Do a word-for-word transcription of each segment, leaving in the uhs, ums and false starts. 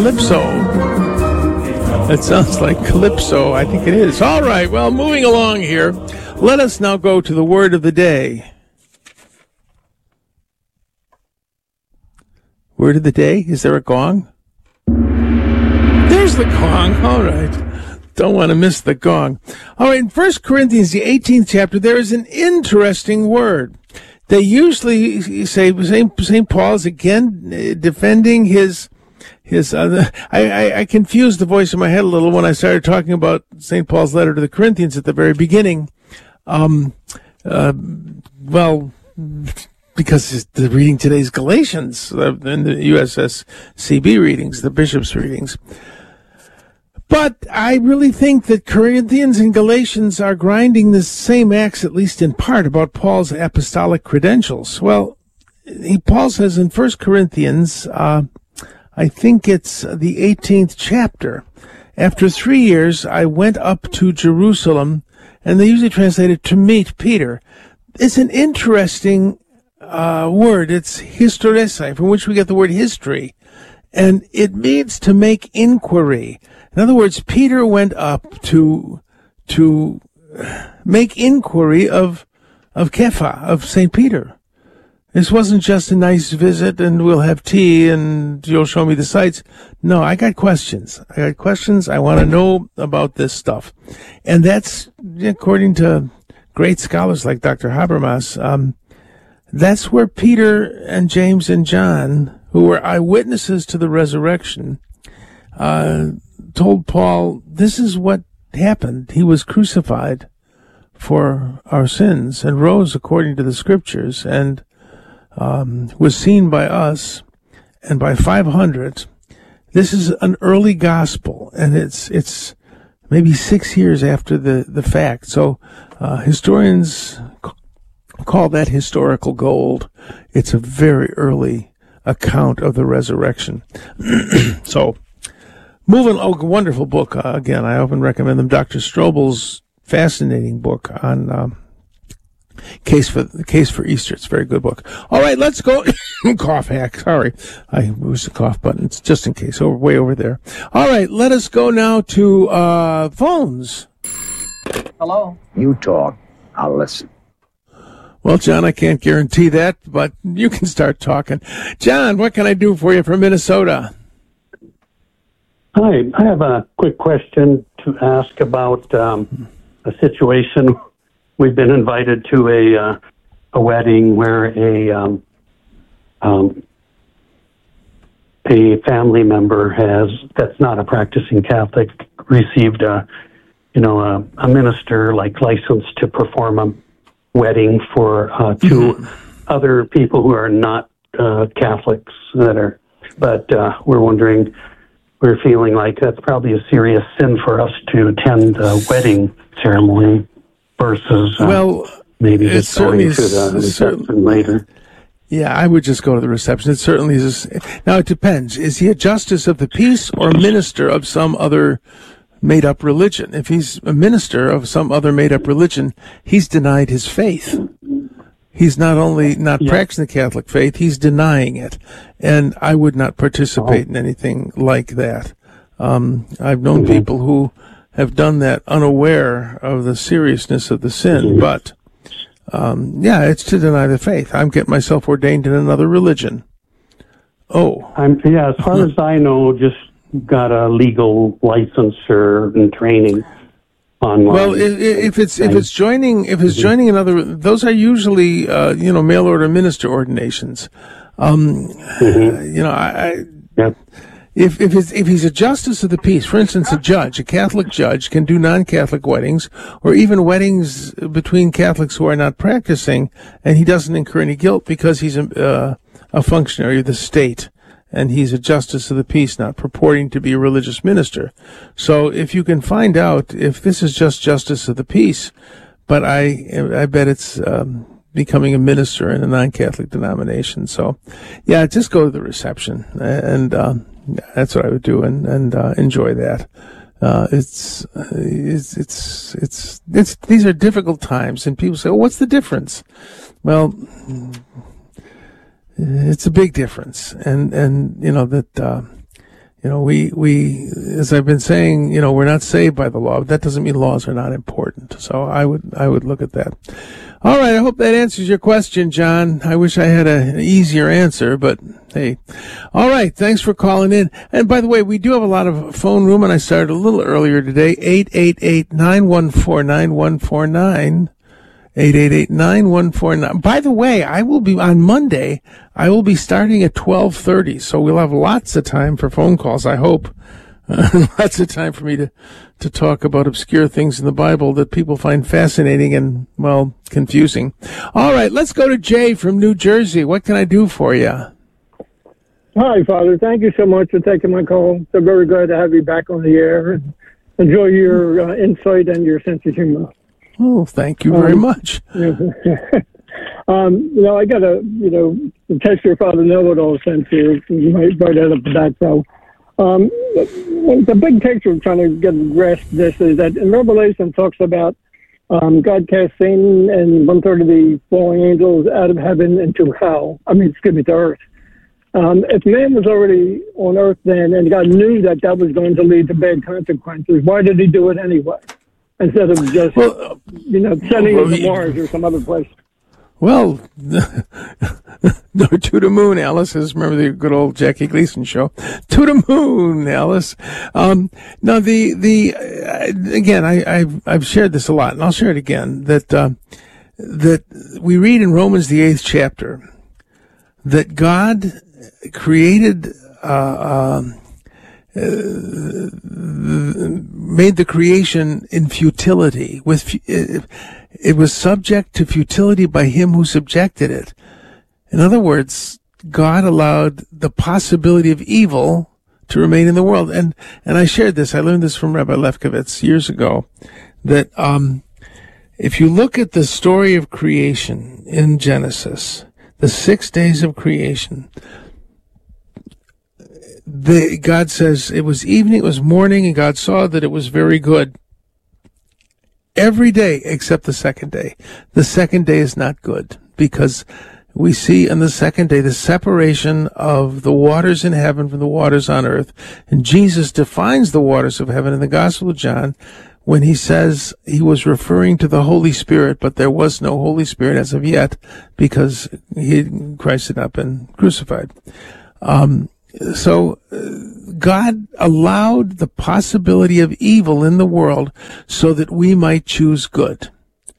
Calypso. It sounds like Calypso. I think it is. All right, well, moving along here, let us now go to the word of the day. Word of the day? Is there a gong? There's the gong. All right. Don't want to miss the gong. All right, in First Corinthians, the eighteenth chapter, there is an interesting word. They usually say Saint Paul is again defending his his. Uh, I, I I confused the voice in my head a little when I started talking about Saint Paul's letter to the Corinthians at the very beginning. Um, uh, well, because the reading today is Galatians uh, in the U S S C B readings, the bishop's readings. But I really think that Corinthians and Galatians are grinding the same axe, at least in part, about Paul's apostolic credentials. Well, he, Paul says in First Corinthians, uh, I think it's the eighteenth chapter, after three years I went up to Jerusalem, and they usually translate it to meet Peter. It's an interesting uh, word. It's historisai, from which we get the word history, and it means to make inquiry. In other words, Peter went up to to make inquiry of of Kepha, of Saint Peter. This wasn't just a nice visit and we'll have tea and you'll show me the sights. No, I got questions. I got questions. I want to know about this stuff. And that's, according to great scholars like Doctor Habermas, um, that's where Peter and James and John, who were eyewitnesses to the resurrection, uh, told Paul, this is what happened. He was crucified for our sins and rose according to the scriptures and um, was seen by us and by five hundred. This is an early gospel, and it's it's maybe six years after the, the fact. So uh, historians call that historical gold. It's a very early account of the resurrection. So, moving, oh, wonderful book. Uh, again, I often recommend them. Doctor Strobel's fascinating book on um, case for case for Easter. It's a very good book. All right, let's go. Cough hack. Sorry, I was the cough button. It's just in case. Over way over there. All right, let us go now to uh, phones. Hello. You talk. I'll listen. Well, John, I can't guarantee that, but you can start talking. John, what can I do for you from Minnesota? Hi, I have a quick question to ask about um, a situation. We've been invited to a uh, a wedding where a um, um, a family member has that's not a practicing Catholic received a you know a, a minister like license to perform a wedding for uh, two mm-hmm. other people who are not uh, Catholics that are, but uh, we're wondering. We're feeling like that's probably a serious sin for us to attend a wedding ceremony versus uh, well, maybe just going to the reception later. Yeah, I would just go to the reception. It certainly is. Now, it depends. Is he a justice of the peace or a minister of some other made-up religion? If he's a minister of some other made-up religion, he's denied his faith. He's not only not yeah. practicing the Catholic faith, he's denying it. And I would not participate oh. in anything like that. Um, I've known mm-hmm. people who have done that unaware of the seriousness of the sin. Mm-hmm. But, um, yeah, it's to deny the faith. I'm getting myself ordained in another religion. Oh. I'm, yeah, as far as I know, just got a legal licensure and training. Online. Well, if, if it's if it's joining if it's joining another, those are usually uh, you know mail order minister ordinations. Um, mm-hmm. You know, I, I yep. if if it's, if he's a justice of the peace, for instance, a judge, a Catholic judge can do non-Catholic weddings or even weddings between Catholics who are not practicing, and he doesn't incur any guilt because he's a uh, a functionary of the state. And he's a justice of the peace, not purporting to be a religious minister. So if you can find out if this is just justice of the peace, but I I bet it's um, becoming a minister in a non-Catholic denomination. So, yeah, just go to the reception, and um, that's what I would do, and and uh, enjoy that. Uh, it's it's it's it's it's these are difficult times, and people say, "Well, what's the difference?" Well. It's a big difference, and and you know that uh, You know, we, we, as I've been saying, you know, we're not saved by the law, but that doesn't mean laws are not important. So I would, I would look at that. All right. I hope that answers your question, John. I wish I had a, an easier answer, but hey. All right. Thanks for calling in. And by the way, we do have a lot of phone room, and I started a little earlier today. eight eight eight, nine one four, nine one four nine. eight eight eight, nine one four nine. By the way, I will be on Monday. I will be starting at twelve thirty, so we'll have lots of time for phone calls, I hope. Uh, lots of time for me to, to talk about obscure things in the Bible that people find fascinating and, well, confusing. All right, let's go to Jay from New Jersey. What can I do for you? Hi, Father. Thank you so much for taking my call. So very glad to have you back on the air. Enjoy your uh, insight and your sense of humor. Oh, thank you very um, much. um, you know, I got a, you know, the text your Father know-it-all sent to you. You might write that up for that. So um, the big picture of trying to get a grasp of this is that in Revelation talks about um, God cast Satan and one-third of the fallen angels out of heaven into hell. I mean, excuse me, to earth. Um, if man was already on earth then and God knew that that was going to lead to bad consequences, why did he do it anyway? Instead of just, well, you know, sending well, it to Mars or some other place. Well, no, to the moon, Alice. Remember the good old Jackie Gleason show? To the moon, Alice. Um, now, the, the, uh, again, I, I've, I've shared this a lot, and I'll share it again, that, uh, that we read in Romans, the eighth chapter, that God created, uh, um, Uh, made the creation in futility. With it, it was subject to futility by him who subjected it. In other words, God allowed the possibility of evil to remain in the world. And and I shared this. I learned this from Rabbi Lefkowitz years ago. That um, if you look at the story of creation in Genesis, the six days of creation. The, God says it was evening, it was morning, and God saw that it was very good. Every day except the second day. The second day is not good because we see on the second day the separation of the waters in heaven from the waters on earth. And Jesus defines the waters of heaven in the Gospel of John when he says he was referring to the Holy Spirit, but there was no Holy Spirit as of yet because he, Christ had not been crucified. Um, So uh, God allowed the possibility of evil in the world so that we might choose good.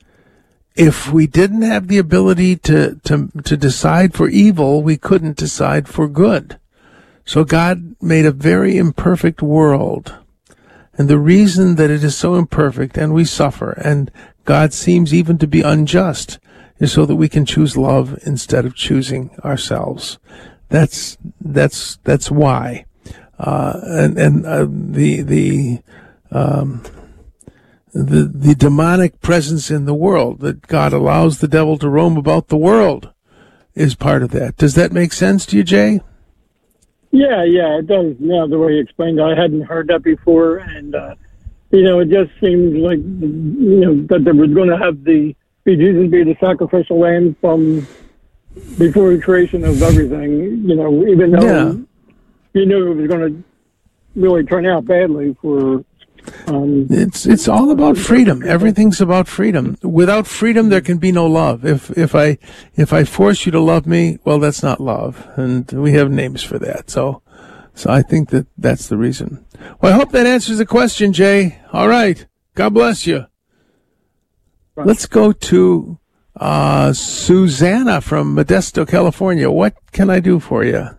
If we didn't have the ability to, to, to decide for evil, we couldn't decide for good. So God made a very imperfect world. And the reason that it is so imperfect and we suffer and God seems even to be unjust is so that we can choose love instead of choosing ourselves. That's that's that's why, uh, and and uh, the the um, the the demonic presence in the world that God allows the devil to roam about the world is part of that. Does that make sense to you, Jay? Yeah, yeah, it does. Now the way you explained it, I hadn't heard that before, and uh, you know, it just seems like you know that there was going to have the be Jesus be the sacrificial lamb from before the creation of everything, you know, even though yeah. you knew it was going to really turn out badly for... Um, it's it's all about freedom. Everything's about freedom. Without freedom, there can be no love. If if I if I force you to love me, well, that's not love, and we have names for that. So, so I think that that's the reason. Well, I hope that answers the question, Jay. All right. God bless you. Right. Let's go to... Uh, Susanna from Modesto, California. What can I do for you?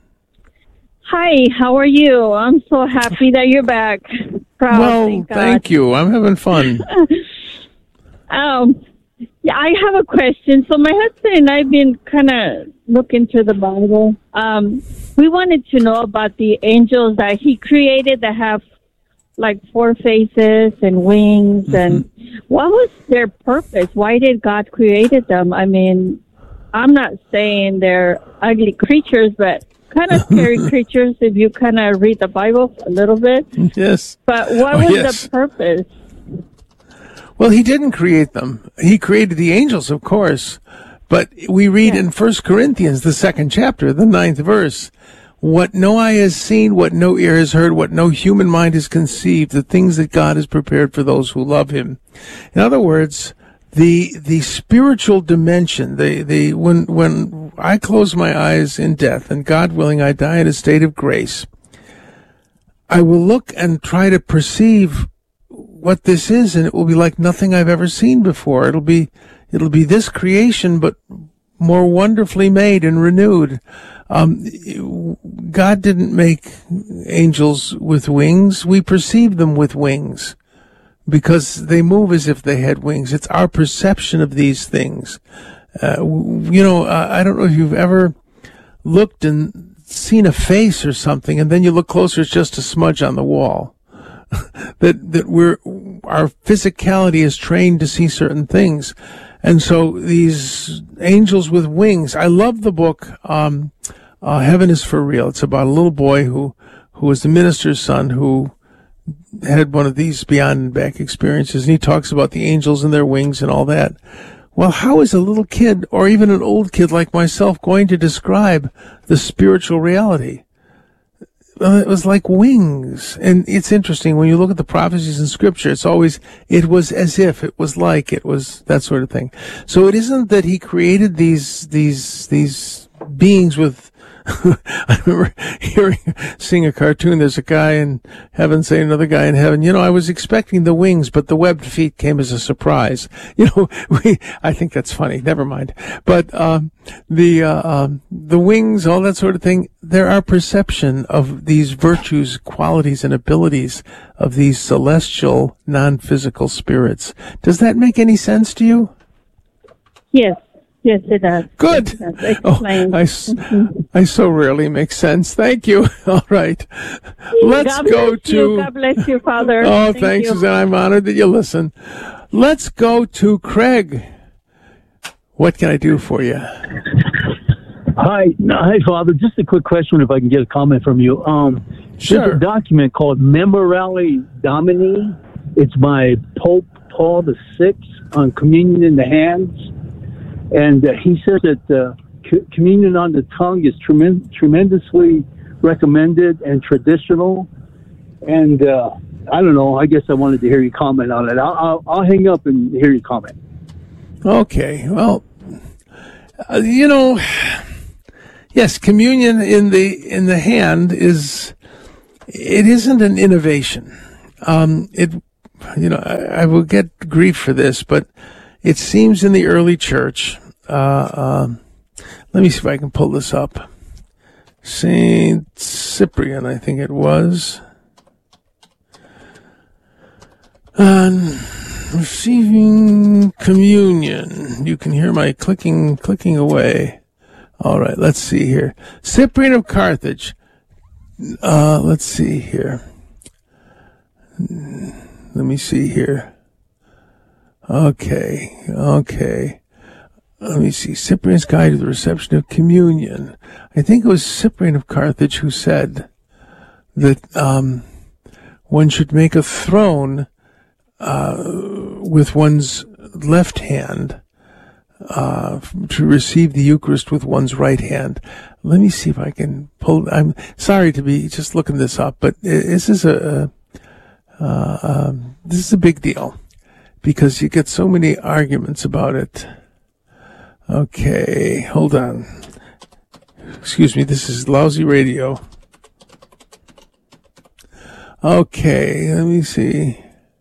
Hi, how are you? I'm so happy that you're back. Proud, well, thank, thank you. I'm having fun. um, yeah, I have a question. So my husband and I've been kind of looking through the Bible. Um, we wanted to know about the angels that he created that have like four faces and wings, mm-hmm. and what was their purpose? Why did God created them? I mean, I'm not saying they're ugly creatures, but kind of scary creatures if you kind of read the Bible a little bit. Yes. But what oh, was yes. the purpose? Well, he didn't create them. He created the angels, of course. But we read yeah. in First Corinthians, the second chapter, the ninth verse, what no eye has seen, what no ear has heard, what no human mind has conceived, the things that God has prepared for those who love him. In other words, the the spiritual dimension, the, the when when I close my eyes in death, and God willing I die in a state of grace, I will look and try to perceive what this is, and it will be like nothing I've ever seen before. It'll be it'll be this creation, but more wonderfully made and renewed. Um, God didn't make angels with wings. We perceive them with wings because they move as if they had wings. It's our perception of these things. Uh, you know, uh, I don't know if you've ever looked and seen a face or something, and then you look closer, it's just a smudge on the wall. that that we're our physicality is trained to see certain things. And so these angels with wings, I love the book, um, uh, Heaven is for Real. It's about a little boy who, who was the minister's son who had one of these beyond and back experiences. And he talks about the angels and their wings and all that. Well, how is a little kid or even an old kid like myself going to describe the spiritual reality? Well, it was like wings. And it's interesting, when you look at the prophecies in Scripture, it's always, it was as if, it was like, it was that sort of thing. So it isn't that he created these, these, these beings with, I remember hearing, seeing a cartoon, there's a guy in heaven saying another guy in heaven, you know, I was expecting the wings, but the webbed feet came as a surprise. You know, we, I think that's funny. Never mind. But, um, the, uh, um, the wings, all that sort of thing, they're our perception of these virtues, qualities, and abilities of these celestial, non-physical spirits. Does that make any sense to you? Yes. Yes, it does. Good. It does. Oh, I, mm-hmm. I so rarely make sense. Thank you. All right. Let's God go bless to... You. God bless you, Father. Oh, Thank thanks, you. Suzanne. I'm honored that you listen. Let's go to Craig. What can I do for you? Hi. Hi, Father. Just a quick question, if I can get a comment from you. Um, sure. There's a document called Memorare Domini. It's by Pope Paul the Sixth on communion in the hands. And uh, he says that uh, c- communion on the tongue is trem- tremendously recommended and traditional. And uh, I don't know. I guess I wanted to hear you comment on it. I'll, I'll, I'll hang up and hear you comment. Okay. Well, uh, you know, yes, communion in the in the hand is it isn't an innovation. Um, it, you know, I, I will get grief for this, but it seems in the early church. Uh, um, let me see if I can pull this up. Saint Cyprian, I think it was. On receiving communion. You can hear my clicking, clicking away. All right, let's see here. Cyprian of Carthage. Uh, let's see here. Let me see here. Okay, okay. Let me see. Cyprian's Guide to the Reception of Communion. I think it was Cyprian of Carthage who said that um, one should make a throne uh, with one's left hand uh, to receive the Eucharist with one's right hand. Let me see if I can pull. I'm sorry to be just looking this up, but this is a, a uh, um, this is a big deal because you get so many arguments about it. Okay, hold on. Excuse me, this is lousy radio. Okay, let me see.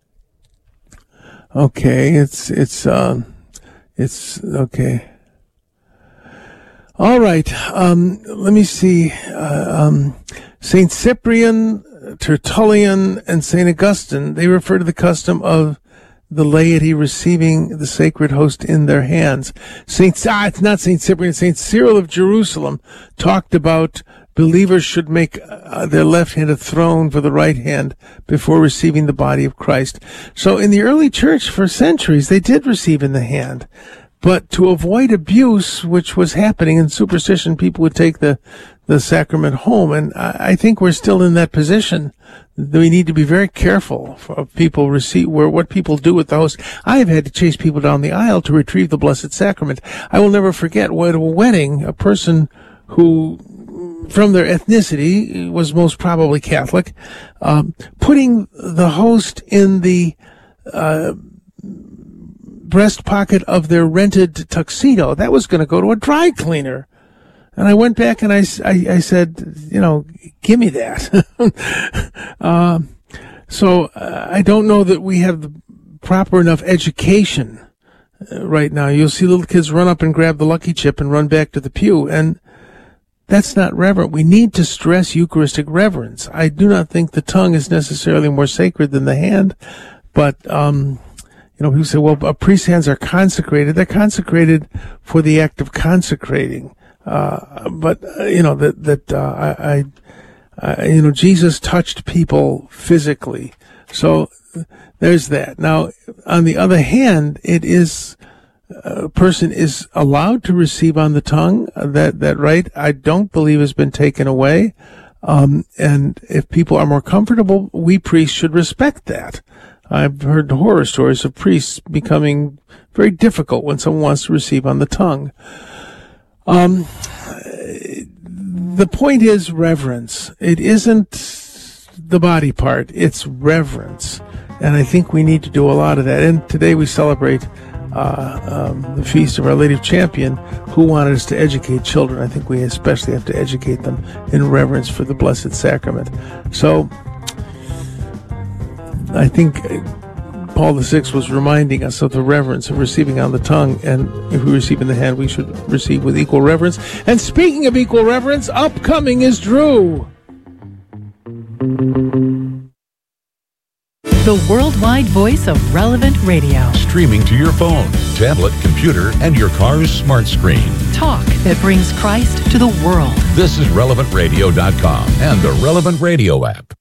Okay, it's, it's, um, it's, okay. All right, um, let me see. Uh, um, Saint Cyprian, Tertullian, and Saint Augustine, they refer to the custom of the laity receiving the sacred host in their hands. Saint, ah, it's not Saint Cyprian, Saint Cyril of Jerusalem talked about believers should make uh, their left hand a throne for the right hand before receiving the body of Christ. So in the early church for centuries, they did receive in the hand. But to avoid abuse, which was happening in superstition, people would take the, the sacrament home. And I, I think we're still in that position. We need to be very careful of people receive where what people do with the host. I have had to chase people down the aisle to retrieve the Blessed Sacrament. I will never forget at a wedding, a person who from their ethnicity, was most probably Catholic, um, putting the host in the uh, breast pocket of their rented tuxedo. That was going to go to a dry cleaner. And I went back and I, I, I said, you know, give me that. uh, so uh, I don't know that we have the proper enough education uh, right now. You'll see little kids run up and grab the Lucky Chip and run back to the pew. And that's not reverent. We need to stress Eucharistic reverence. I do not think the tongue is necessarily more sacred than the hand, but, um, you know, people say, well, a priest's hands are consecrated. They're consecrated for the act of consecrating. Uh, but, uh, you know, that, that, uh, I, I, you know, Jesus touched people physically. So there's that. Now, on the other hand, it is, a person is allowed to receive on the tongue. That, that right, I don't believe has been taken away. Um, and if people are more comfortable, we priests should respect that. I've heard horror stories of priests becoming very difficult when someone wants to receive on the tongue. Um, the point is reverence. It isn't the body part. It's reverence. And I think we need to do a lot of that. And today we celebrate uh, um, the Feast of Our Lady of Champion, who wanted us to educate children. I think we especially have to educate them in reverence for the Blessed Sacrament. So I think Paul the Sixth was reminding us of the reverence of receiving on the tongue, and if we receive in the hand, we should receive with equal reverence. And speaking of equal reverence, upcoming is Drew. The worldwide voice of Relevant Radio. Streaming to your phone, tablet, computer, and your car's smart screen. Talk that brings Christ to the world. This is relevant radio dot com and the Relevant Radio app.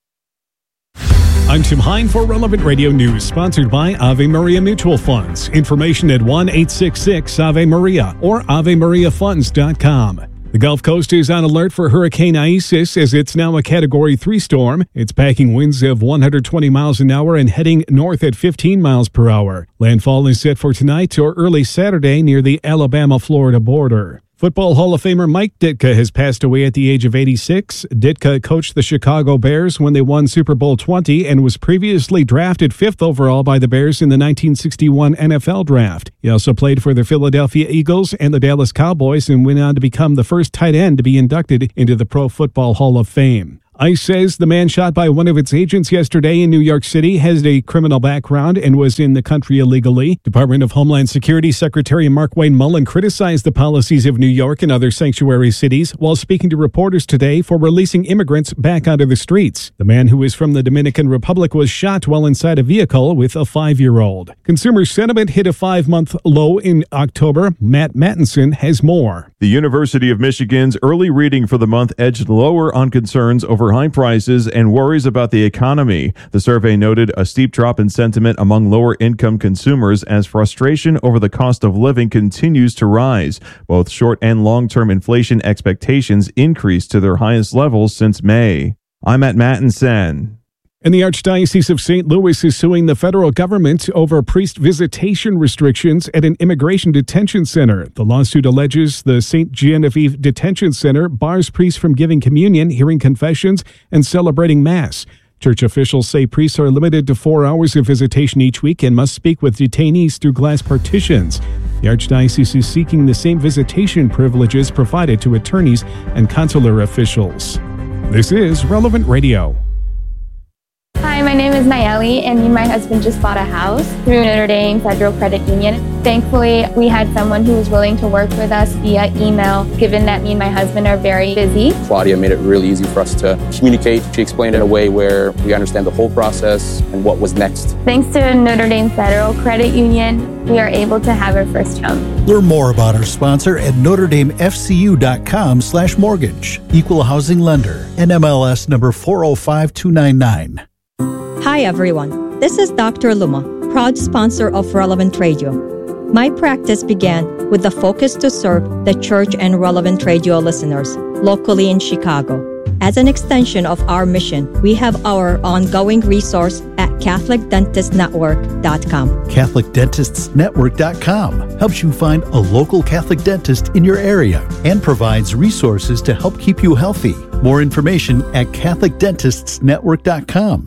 I'm Tim Hine for Relevant Radio News, sponsored by Ave Maria Mutual Funds. Information at one eight six six Ave Maria or ave maria funds dot com. The Gulf Coast is on alert for Hurricane Isis as it's now a Category three storm. It's packing winds of one hundred twenty miles an hour and heading north at fifteen miles per hour. Landfall is set for tonight or early Saturday near the Alabama-Florida border. Football Hall of Famer Mike Ditka has passed away at the age of eighty-six. Ditka coached the Chicago Bears when they won Super Bowl twenty and was previously drafted fifth overall by the Bears in the nineteen sixty-one N F L Draft. He also played for the Philadelphia Eagles and the Dallas Cowboys and went on to become the first tight end to be inducted into the Pro Football Hall of Fame. ICE says the man shot by one of its agents yesterday in New York City has a criminal background and was in the country illegally. Department of Homeland Security Secretary Markwayne Mullin criticized the policies of New York and other sanctuary cities while speaking to reporters today for releasing immigrants back onto the streets. The man, who is from the Dominican Republic, was shot while inside a vehicle with a five-year-old. Consumer sentiment hit a five-month low in October. Matt Mattinson has more. The University of Michigan's early reading for the month edged lower on concerns over high prices and worries about the economy. The survey noted a steep drop in sentiment among lower-income consumers as frustration over the cost of living continues to rise. Both short and long-term inflation expectations increased to their highest levels since May. I'm at Mattinson. And the Archdiocese of Saint Louis is suing the federal government over priest visitation restrictions at an immigration detention center. The lawsuit alleges the Saint Genevieve Detention Center bars priests from giving communion, hearing confessions, and celebrating Mass. Church officials say priests are limited to four hours of visitation each week and must speak with detainees through glass partitions. The Archdiocese is seeking the same visitation privileges provided to attorneys and consular officials. This is Relevant Radio. Hi, my name is Nayeli, and me and my husband just bought a house through Notre Dame Federal Credit Union. Thankfully, we had someone who was willing to work with us via email, given that me and my husband are very busy. Claudia made it really easy for us to communicate. She explained it in a way where we understand the whole process and what was next. Thanks to Notre Dame Federal Credit Union, we are able to have our first home. Learn more about our sponsor at notre dame f c u dot com slash mortgage. Equal housing lender. N M L S number four oh five two nine nine. Hi everyone, this is Doctor Luma, proud sponsor of Relevant Radio. My practice began with the focus to serve the church and Relevant Radio listeners locally in Chicago. As an extension of our mission, we have our ongoing resource at Catholic Dentist Network dot com. Catholic Dentists Network dot com helps you find a local Catholic dentist in your area and provides resources to help keep you healthy. More information at Catholic Dentists Network dot com.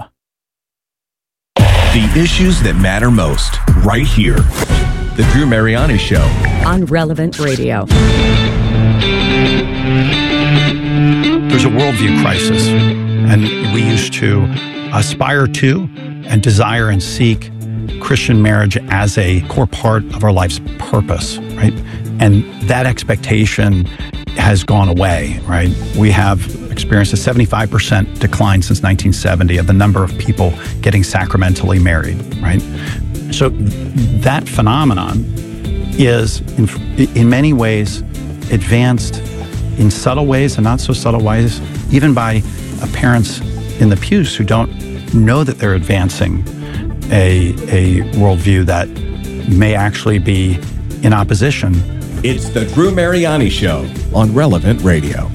The issues that matter most, right here. The Drew Mariani Show on Relevant Radio. There's a worldview crisis, and we used to aspire to and desire and seek Christian marriage as a core part of our life's purpose, right? And that expectation has gone away, right? We have experienced a seventy-five percent decline since nineteen seventy of the number of people getting sacramentally married, right? So that phenomenon is, in, in many ways, advanced in subtle ways and not so subtle ways, even by uh, parents in the pews who don't know that they're advancing a, a worldview that may actually be in opposition. It's the Drew Mariani Show on Relevant Radio.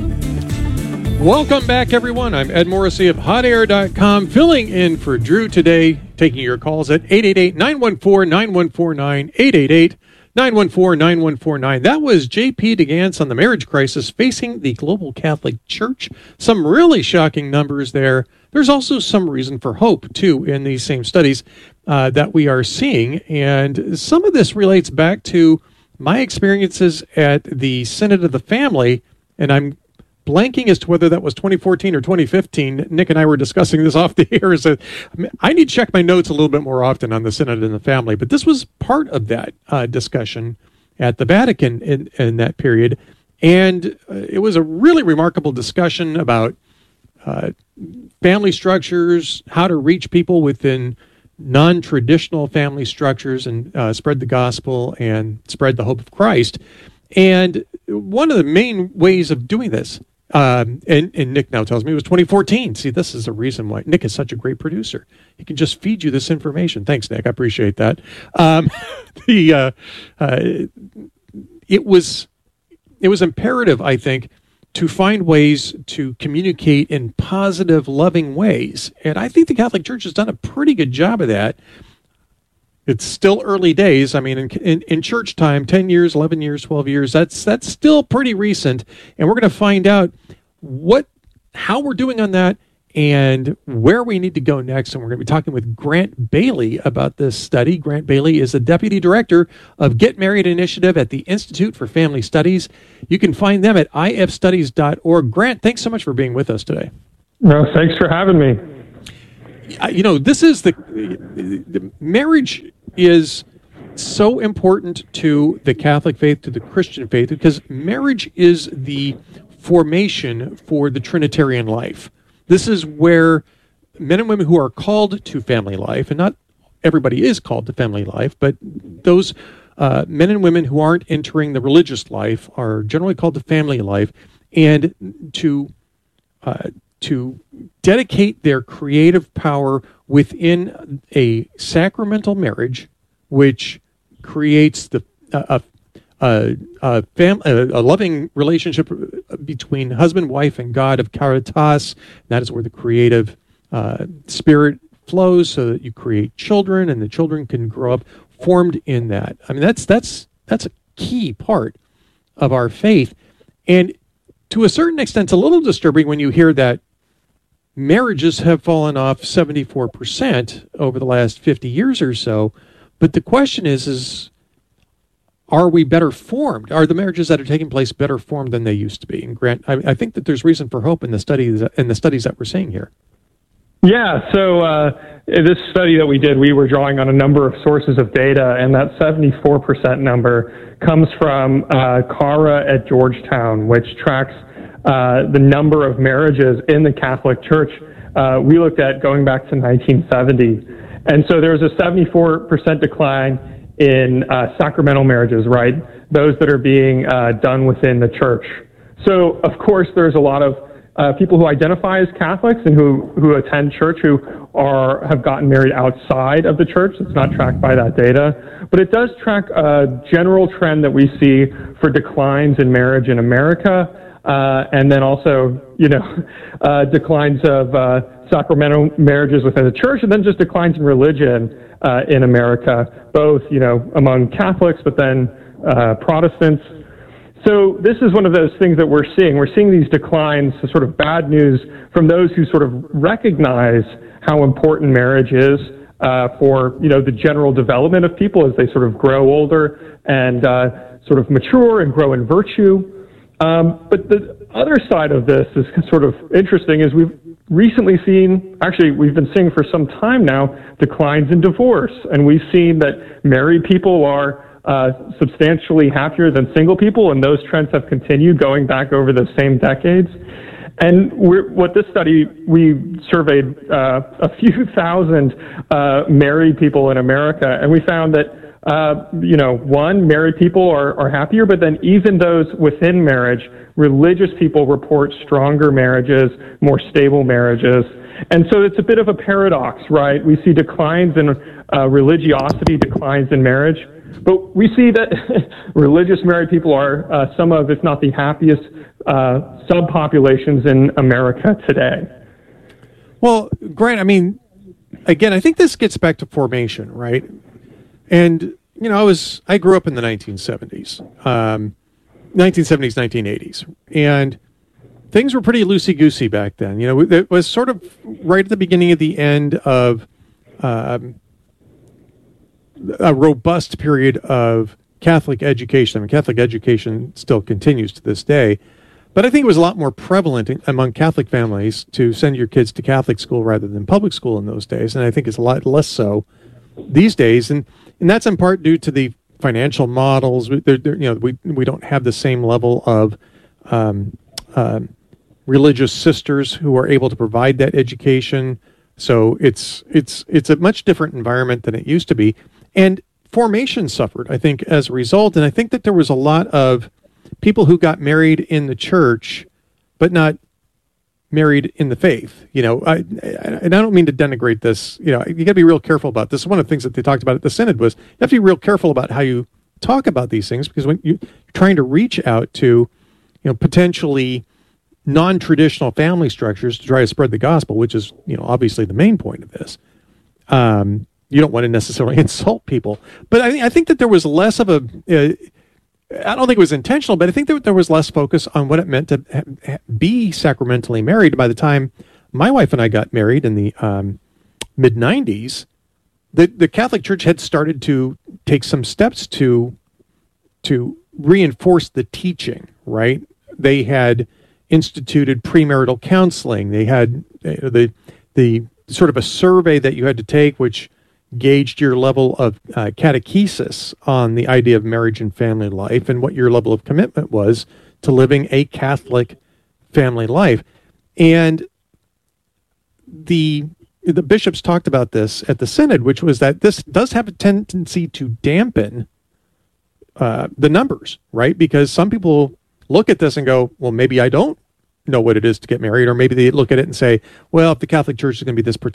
Welcome back, everyone. I'm Ed Morrissey of hot air dot com, filling in for Drew today, taking your calls at eight eight eight, nine one four, nine one four nine, eight eight eight, nine one four, nine one four nine. That was J P DeGance on the marriage crisis facing the global Catholic Church. Some really shocking numbers there. There's also some reason for hope, too, in these same studies uh, that we are seeing. And some of this relates back to my experiences at the Synod of the Family, and I'm blanking as to whether that was twenty fourteen or twenty fifteen. Nick and I were discussing this off the air. So I need to check my notes a little bit more often on the Synod and the Family, but this was part of that uh, discussion at the Vatican in, in that period. And uh, it was a really remarkable discussion about uh, family structures, how to reach people within non-traditional family structures and uh, spread the gospel and spread the hope of Christ. And one of the main ways of doing this, um, and, and Nick now tells me it was twenty fourteen. See, this is the reason why Nick is such a great producer. He can just feed you this information. Thanks, Nick. I appreciate that. Um, the uh, uh, it was it was imperative, I think, to find ways to communicate in positive, loving ways. And I think the Catholic Church has done a pretty good job of that. It's still early days. I mean, in, in, in church time, ten years, eleven years, twelve years, that's that's still pretty recent. And we're going to find out what, how we're doing on that and where we need to go next. And we're going to be talking with Grant Bailey about this study. Grant Bailey is the Deputy Director of Get Married Initiative at the Institute for Family Studies. You can find them at I F studies dot org. Grant, thanks so much for being with us today. No, thanks for having me. You know, this is the, the marriage is so important to the Catholic faith, to the Christian faith, because marriage is the formation for the Trinitarian life. This is where men and women who are called to family life, and not everybody is called to family life, but those uh, men and women who aren't entering the religious life are generally called to family life, and to uh, to dedicate their creative power within a sacramental marriage, which creates the uh, a, a, fam- a, a loving relationship between husband, wife, and God of caritas. That is where the creative uh, spirit flows, so that you create children, and the children can grow up formed in that. I mean, that's that's that's a key part of our faith, and to a certain extent, it's a little disturbing when you hear that marriages have fallen off seventy-four percent over the last fifty years or so. But the question is, is are we better formed? Are the marriages that are taking place better formed than they used to be? And Grant, I, I think that there's reason for hope in the studies in the studies that we're seeing here. Yeah, so uh, this study that we did, we were drawing on a number of sources of data, and that seventy-four percent number comes from uh, CARA at Georgetown, which tracks uh, the number of marriages in the Catholic Church. Uh, we looked at going back to nineteen seventy. And so there was a seventy-four percent decline in uh, sacramental marriages, right? Those that are being uh, done within the church. So, of course, there's a lot of uh, people who identify as Catholics and who, who attend church who are have gotten married outside of the church. It's not tracked by that data. But it does track a general trend that we see for declines in marriage in America. uh, and then also, you know, uh, declines of uh, sacramental marriages within the church, and then just declines in religion uh, in America, both, you know, among Catholics, but then uh, Protestants. So this is one of those things that we're seeing. We're seeing these declines, the sort of bad news from those who sort of recognize how important marriage is uh, for, you know, the general development of people as they sort of grow older and uh, sort of mature and grow in virtue. Um, but the other side of this is sort of interesting is we've recently seen, actually we've been seeing for some time now, declines in divorce. And we've seen that married people are uh, substantially happier than single people, and those trends have continued going back over the same decades. And we're, what this study, we surveyed uh, a few thousand uh, married people in America, and we found that, uh, you know, one, married people are, are happier, but then even those within marriage, religious people report stronger marriages, more stable marriages. And so it's a bit of a paradox, right? We see declines in uh, religiosity, declines in marriage, but we see that religious married people are uh, some of, if not the happiest uh, subpopulations in America today. Well, Grant, I mean, again, I think this gets back to formation, right? And, you know, I was, I grew up in the nineteen seventies, um, nineteen seventies, nineteen eighties, and things were pretty loosey-goosey back then. You know, it was sort of right at the beginning of the end of um, a robust period of Catholic education. I mean, Catholic education still continues to this day, but I think it was a lot more prevalent in, among Catholic families to send your kids to Catholic school rather than public school in those days, and I think it's a lot less so these days, and and that's in part due to the financial models. They're, they're, you know, we we don't have the same level of um, uh, religious sisters who are able to provide that education. So it's it's it's a much different environment than it used to be. And formation suffered, I think, as a result. And I think that there was a lot of people who got married in the church, but not married in the faith. You know, I, and I don't mean to denigrate this. You know, you got to be real careful about this. One of the things that they talked about at the Synod was you have to be real careful about how you talk about these things, because when you're trying to reach out to, you know, potentially non-traditional family structures to try to spread the gospel, which is, you know, obviously the main point of this. Um, you don't want to necessarily insult people, but I, I think that there was less of a, uh, I don't think it was intentional, but I think that there was less focus on what it meant to ha- be sacramentally married. By the time my wife and I got married in the um, mid nineties, the, the Catholic Church had started to take some steps to, to reinforce the teaching, right? They had instituted premarital counseling. They had uh, the the sort of a survey that you had to take, which gauged your level of uh, catechesis on the idea of marriage and family life and what your level of commitment was to living a Catholic family life. And the the bishops talked about this at the Synod, which was that this does have a tendency to dampen uh, the numbers, right? Because some people look at this and go, well, maybe I don't know what it is to get married, or maybe they look at it and say, well, if the Catholic Church is going to be this